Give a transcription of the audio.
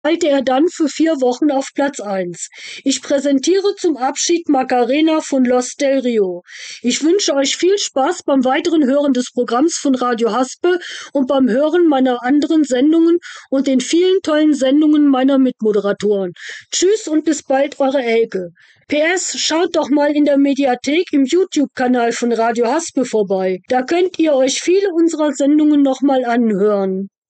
eilte er dann für 4 Wochen auf Platz 1. Ich präsentiere zum Abschied Macarena von Los del Rio. Ich wünsche euch viel Spaß beim weiteren Hören des Programms von Radio Haspe und beim Hören meiner anderen Sendungen und den vielen tollen Sendungen meiner Mitmoderatoren. Tschüss und bis bald, eure Elke. PS, schaut doch mal in der Mediathek im YouTube-Kanal von Radio Haspe vorbei. Da könnt ihr euch viele unserer Sendungen nochmal anhören.